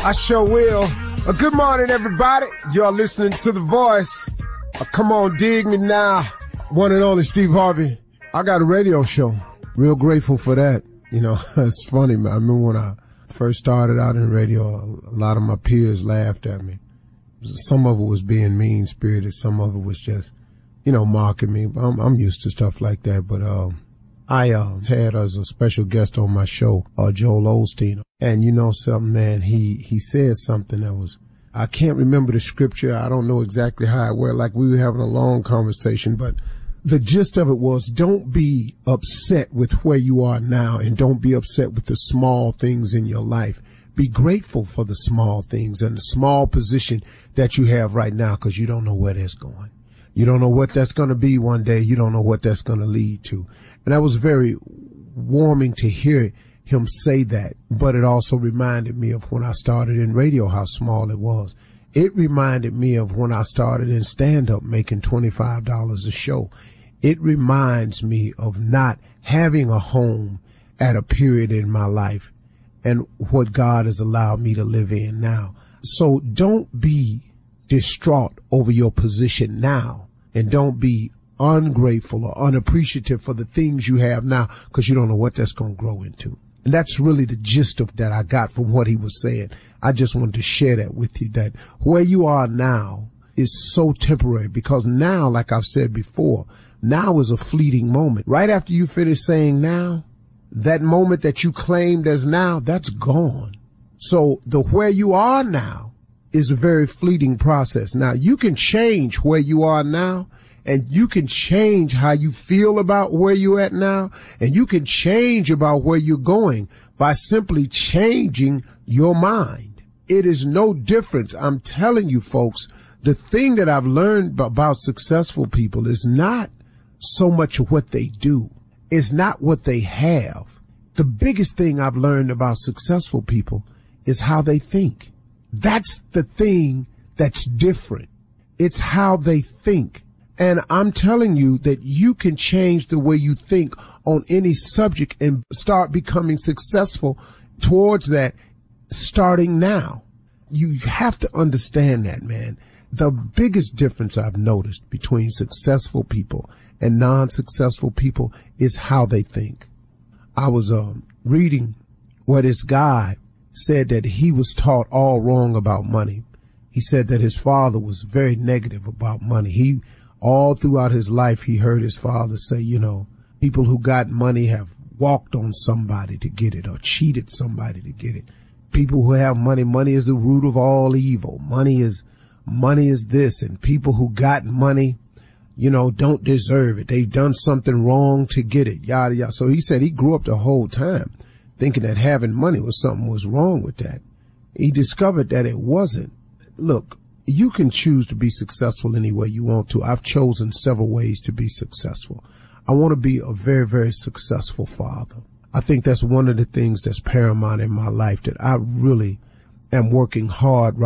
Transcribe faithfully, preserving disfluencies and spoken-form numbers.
I sure will. Uh, good morning, everybody. You're listening to The Voice. Uh, come on, dig me now. One and only Steve Harvey. I got a radio show. Real grateful for that. You know, it's funny, man. I remember when I first started out in radio, a lot of my peers laughed at me. Some of it was being mean-spirited. Some of it was just, you know, mocking me. I'm, I'm used to stuff like that. But um, I uh, had as a special guest on my show, uh, Joel Osteen. And you know something, man, he, he said something that was, I can't remember the scripture. I don't know exactly how it went. Like we were having a long conversation, but the gist of it was, don't be upset with where you are now, and don't be upset with the small things in your life. Be grateful for the small things and the small position that you have right now, because you don't know where that's going. You don't know what that's going to be one day. You don't know what that's going to lead to. And that was very warming to hear him say that, but it also reminded me of when I started in radio, how small it was. It reminded me of when I started in stand-up making twenty-five dollars a show. It reminds me of not having a home at a period in my life and what God has allowed me to live in now. So don't be distraught over your position now, and don't be ungrateful or unappreciative for the things you have now, because you don't know what that's going to grow into. And that's really the gist of that I got from what he was saying. I just wanted to share that with you, that where you are now is so temporary, because now, like I've said before, now is a fleeting moment. Right after you finish saying now, that moment that you claimed as now, that's gone. So the where you are now is a very fleeting process. Now, you can change where you are now, and you can change how you feel about where you're at now, and you can change about where you're going by simply changing your mind. It is no different. I'm telling you, folks, the thing that I've learned about successful people is not so much of what they do. It's not what they have. The biggest thing I've learned about successful people is how they think. That's the thing that's different. It's how they think. And I'm telling you that you can change the way you think on any subject and start becoming successful towards that starting now. You have to understand that, man. The biggest difference I've noticed between successful people and non-successful people is how they think. I was um, reading where this guy said that he was taught all wrong about money. He said that his father was very negative about money. He All throughout his life, he heard his father say, you know, people who got money have walked on somebody to get it or cheated somebody to get it. People who have money, money is the root of all evil. Money is, money is this. And people who got money, you know, don't deserve it. They've done something wrong to get it, yada, yada. So he said he grew up the whole time thinking that having money was something was wrong with that. He discovered that it wasn't. Look, you can choose to be successful any way you want to. I've chosen several ways to be successful. I want to be a very, very successful father. I think that's one of the things that's paramount in my life, that I really am working hard right